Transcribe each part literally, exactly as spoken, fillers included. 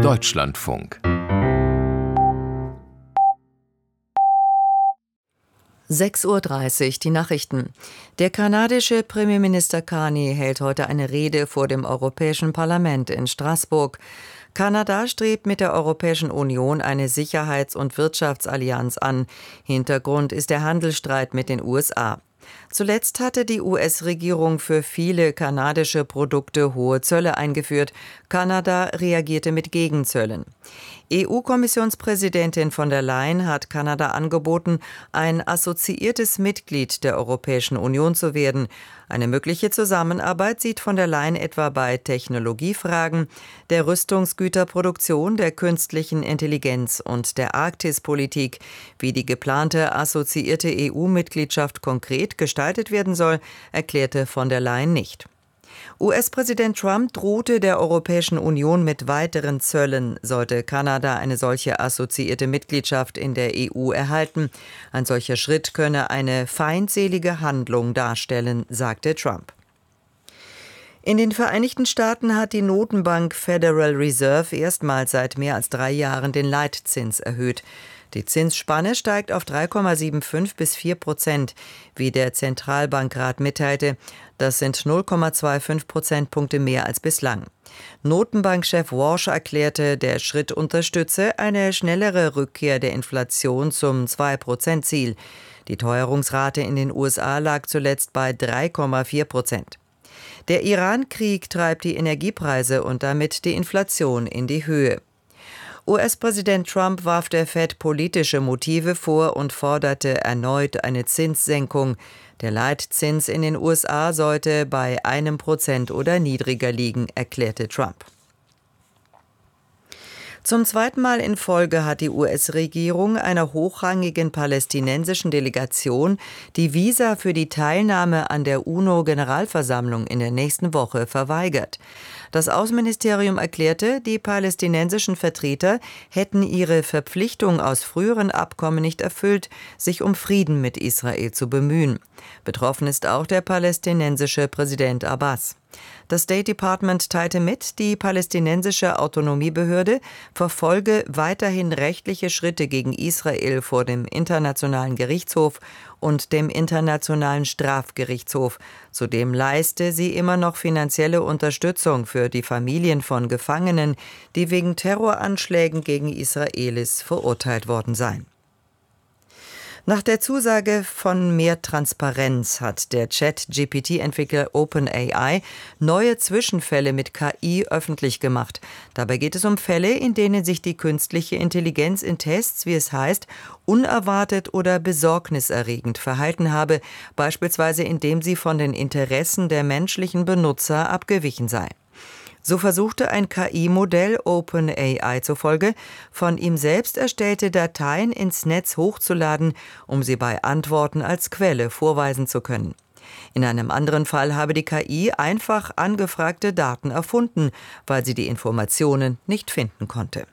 Deutschlandfunk. sechs Uhr dreißig, die Nachrichten. Der kanadische Premierminister Carney hält heute eine Rede vor dem Europäischen Parlament in Straßburg. Kanada strebt mit der Europäischen Union eine Sicherheits- und Wirtschaftsallianz an. Hintergrund ist der Handelsstreit mit den U S A. Zuletzt hatte die U S-Regierung für viele kanadische Produkte hohe Zölle eingeführt. Kanada reagierte mit Gegenzöllen. E U-Kommissionspräsidentin von der Leyen hat Kanada angeboten, ein assoziiertes Mitglied der Europäischen Union zu werden. Eine mögliche Zusammenarbeit sieht von der Leyen etwa bei Technologiefragen, der Rüstungsgüterproduktion, der künstlichen Intelligenz und der Arktispolitik. Wie die geplante assoziierte E U-Mitgliedschaft konkret gestaltet werden soll, erklärte von der Leyen nicht. U S-Präsident Trump drohte der Europäischen Union mit weiteren Zöllen, sollte Kanada eine solche assoziierte Mitgliedschaft in der E U erhalten. Ein solcher Schritt könne eine feindselige Handlung darstellen, sagte Trump. In den Vereinigten Staaten hat die Notenbank Federal Reserve erstmals seit mehr als drei Jahren den Leitzins erhöht. Die Zinsspanne steigt auf drei Komma fünfundsiebzig bis vier Prozent, wie der Zentralbankrat mitteilte. Das sind null Komma fünfundzwanzig Prozentpunkte mehr als bislang. Notenbankchef Walsh erklärte, der Schritt unterstütze eine schnellere Rückkehr der Inflation zum zwei Prozent Ziel. Die Teuerungsrate in den U S A lag zuletzt bei drei Komma vier Prozent. Der Iran-Krieg treibt die Energiepreise und damit die Inflation in die Höhe. U S-Präsident Trump warf der Fed politische Motive vor und forderte erneut eine Zinssenkung. Der Leitzins in den U S A sollte bei einem Prozent oder niedriger liegen, erklärte Trump. Zum zweiten Mal in Folge hat die U S-Regierung einer hochrangigen palästinensischen Delegation die Visa für die Teilnahme an der UNO-Generalversammlung in der nächsten Woche verweigert. Das Außenministerium erklärte, die palästinensischen Vertreter hätten ihre Verpflichtung aus früheren Abkommen nicht erfüllt, sich um Frieden mit Israel zu bemühen. Betroffen ist auch der palästinensische Präsident Abbas. Das State Department teilte mit, die palästinensische Autonomiebehörde verfolge weiterhin rechtliche Schritte gegen Israel vor dem Internationalen Gerichtshof und dem Internationalen Strafgerichtshof. Zudem leiste sie immer noch finanzielle Unterstützung für die Familien von Gefangenen, die wegen Terroranschlägen gegen Israelis verurteilt worden seien. Nach der Zusage von mehr Transparenz hat der Chat-G P T-Entwickler OpenAI neue Zwischenfälle mit K I öffentlich gemacht. Dabei geht es um Fälle, in denen sich die künstliche Intelligenz in Tests, wie es heißt, unerwartet oder besorgniserregend verhalten habe, beispielsweise indem sie von den Interessen der menschlichen Benutzer abgewichen sei. So versuchte ein K I-Modell OpenAI zufolge, von ihm selbst erstellte Dateien ins Netz hochzuladen, um sie bei Antworten als Quelle vorweisen zu können. In einem anderen Fall habe die K I einfach angefragte Daten erfunden, weil sie die Informationen nicht finden konnte.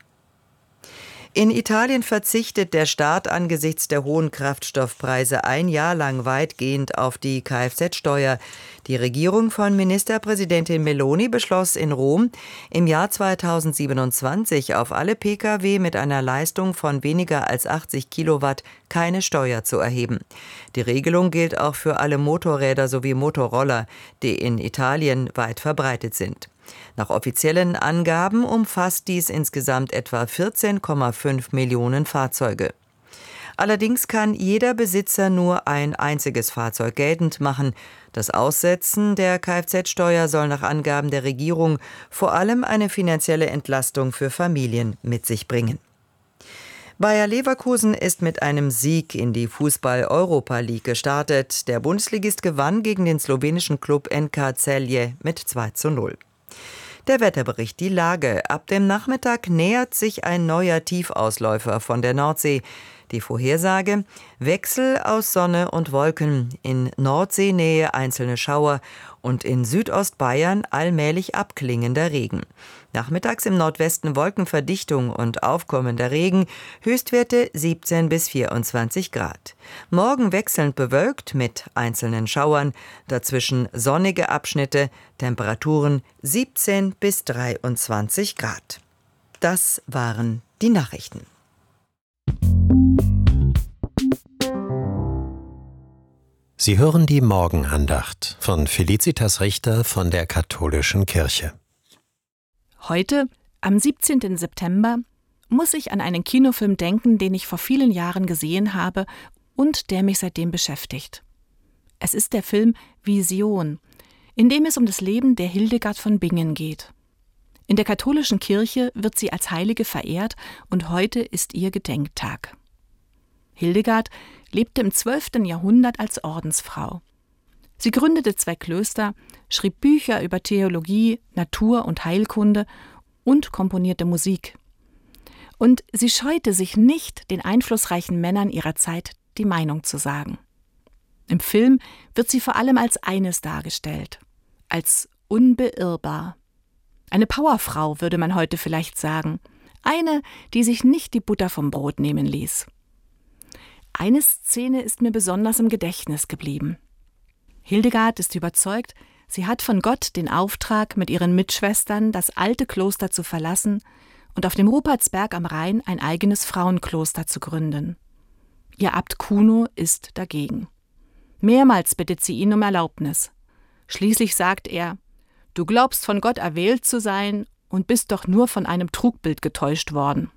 In Italien verzichtet der Staat angesichts der hohen Kraftstoffpreise ein Jahr lang weitgehend auf die Kfz-Steuer. Die Regierung von Ministerpräsidentin Meloni beschloss in Rom, im Jahr zweitausendsiebenundzwanzig auf alle Pkw mit einer Leistung von weniger als achtzig Kilowatt keine Steuer zu erheben. Die Regelung gilt auch für alle Motorräder sowie Motorroller, die in Italien weit verbreitet sind. Nach offiziellen Angaben umfasst dies insgesamt etwa vierzehn Komma fünf Millionen Fahrzeuge. Allerdings kann jeder Besitzer nur ein einziges Fahrzeug geltend machen. Das Aussetzen der Kfz-Steuer soll nach Angaben der Regierung vor allem eine finanzielle Entlastung für Familien mit sich bringen. Bayer Leverkusen ist mit einem Sieg in die Fußball-Europa League gestartet. Der Bundesligist gewann gegen den slowenischen Klub N K Celje mit zwei zu null. Der Wetterbericht, die Lage. Ab dem Nachmittag nähert sich ein neuer Tiefausläufer von der Nordsee. Die Vorhersage: Wechsel aus Sonne und Wolken, in Nordseenähe einzelne Schauer und in Südostbayern allmählich abklingender Regen. Nachmittags im Nordwesten Wolkenverdichtung und aufkommender Regen, Höchstwerte siebzehn bis vierundzwanzig Grad. Morgen wechselnd bewölkt mit einzelnen Schauern, dazwischen sonnige Abschnitte, Temperaturen siebzehn bis dreiundzwanzig Grad. Das waren die Nachrichten. Sie hören die Morgenandacht von Felicitas Richter von der Katholischen Kirche. Heute, am siebzehnten September, muss ich an einen Kinofilm denken, den ich vor vielen Jahren gesehen habe und der mich seitdem beschäftigt. Es ist der Film Vision, in dem es um das Leben der Hildegard von Bingen geht. In der katholischen Kirche wird sie als Heilige verehrt und heute ist ihr Gedenktag. Hildegard lebte im zwölften Jahrhundert als Ordensfrau. Sie gründete zwei Klöster, schrieb Bücher über Theologie, Natur- und Heilkunde und komponierte Musik. Und sie scheute sich nicht, den einflussreichen Männern ihrer Zeit die Meinung zu sagen. Im Film wird sie vor allem als eines dargestellt, als unbeirrbar. Eine Powerfrau, würde man heute vielleicht sagen. Eine, die sich nicht die Butter vom Brot nehmen ließ. Eine Szene ist mir besonders im Gedächtnis geblieben. Hildegard ist überzeugt, sie hat von Gott den Auftrag, mit ihren Mitschwestern das alte Kloster zu verlassen und auf dem Rupertsberg am Rhein ein eigenes Frauenkloster zu gründen. Ihr Abt Kuno ist dagegen. Mehrmals bittet sie ihn um Erlaubnis. Schließlich sagt er: »Du glaubst, von Gott erwählt zu sein und bist doch nur von einem Trugbild getäuscht worden.«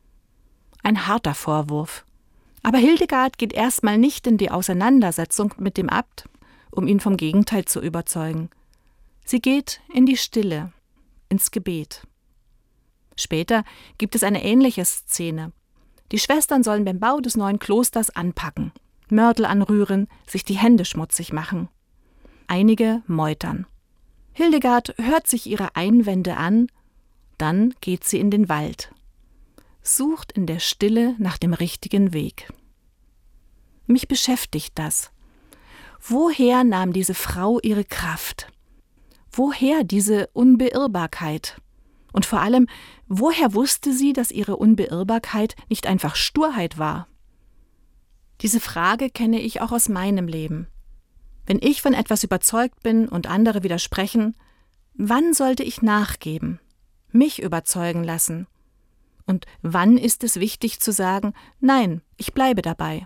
Ein harter Vorwurf. Aber Hildegard geht erstmal nicht in die Auseinandersetzung mit dem Abt, um ihn vom Gegenteil zu überzeugen. Sie geht in die Stille, ins Gebet. Später gibt es eine ähnliche Szene. Die Schwestern sollen beim Bau des neuen Klosters anpacken, Mörtel anrühren, sich die Hände schmutzig machen. Einige meutern. Hildegard hört sich ihre Einwände an, dann geht sie in den Wald, sucht in der Stille nach dem richtigen Weg. Mich beschäftigt das. Woher nahm diese Frau ihre Kraft? Woher diese Unbeirrbarkeit? Und vor allem, woher wusste sie, dass ihre Unbeirrbarkeit nicht einfach Sturheit war? Diese Frage kenne ich auch aus meinem Leben. Wenn ich von etwas überzeugt bin und andere widersprechen, wann sollte ich nachgeben, mich überzeugen lassen? Und wann ist es wichtig zu sagen, nein, ich bleibe dabei?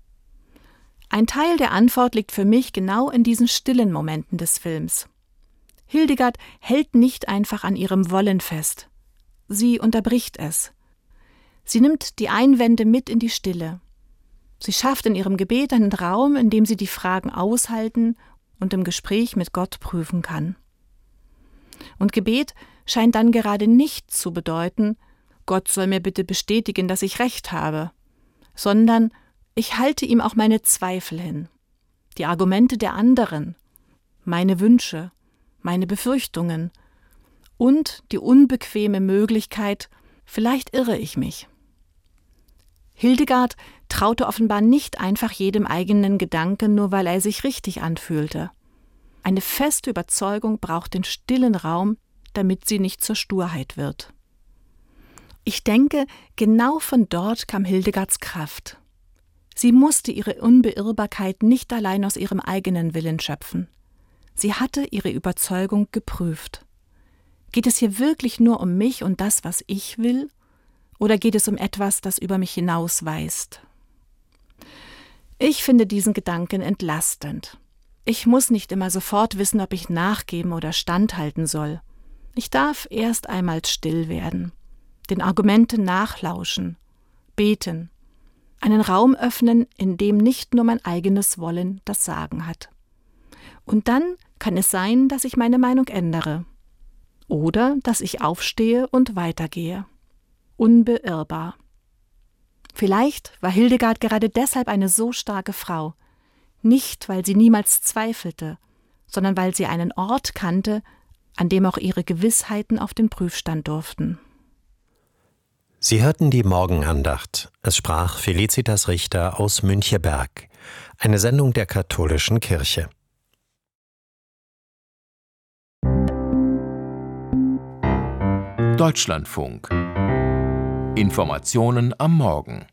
Ein Teil der Antwort liegt für mich genau in diesen stillen Momenten des Films. Hildegard hält nicht einfach an ihrem Wollen fest. Sie unterbricht es. Sie nimmt die Einwände mit in die Stille. Sie schafft in ihrem Gebet einen Raum, in dem sie die Fragen aushalten und im Gespräch mit Gott prüfen kann. Und Gebet scheint dann gerade nicht zu bedeuten, Gott soll mir bitte bestätigen, dass ich recht habe, sondern ich halte ihm auch meine Zweifel hin, die Argumente der anderen, meine Wünsche, meine Befürchtungen und die unbequeme Möglichkeit, vielleicht irre ich mich. Hildegard traute offenbar nicht einfach jedem eigenen Gedanken, nur weil er sich richtig anfühlte. Eine feste Überzeugung braucht den stillen Raum, damit sie nicht zur Sturheit wird. Ich denke, genau von dort kam Hildegards Kraft. Sie musste ihre Unbeirrbarkeit nicht allein aus ihrem eigenen Willen schöpfen. Sie hatte ihre Überzeugung geprüft. Geht es hier wirklich nur um mich und das, was ich will? Oder geht es um etwas, das über mich hinausweist? Ich finde diesen Gedanken entlastend. Ich muss nicht immer sofort wissen, ob ich nachgeben oder standhalten soll. Ich darf erst einmal still werden, den Argumenten nachlauschen, beten, einen Raum öffnen, in dem nicht nur mein eigenes Wollen das Sagen hat. Und dann kann es sein, dass ich meine Meinung ändere. Oder dass ich aufstehe und weitergehe. Unbeirrbar. Vielleicht war Hildegard gerade deshalb eine so starke Frau. Nicht, weil sie niemals zweifelte, sondern weil sie einen Ort kannte, an dem auch ihre Gewissheiten auf den Prüfstand durften. Sie hörten die Morgenandacht. Es sprach Felicitas Richter aus Müncheberg, eine Sendung der Katholischen Kirche. Deutschlandfunk. Informationen am Morgen.